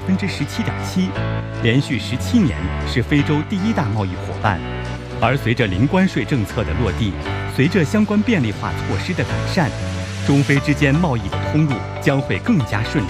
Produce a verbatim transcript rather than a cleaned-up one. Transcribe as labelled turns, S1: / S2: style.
S1: 分之十七点七，连续十七年是非洲第一大贸易伙伴。而随着零关税政策的落地，随着相关便利化措施的改善，中非之间贸易的通路将会更加顺畅。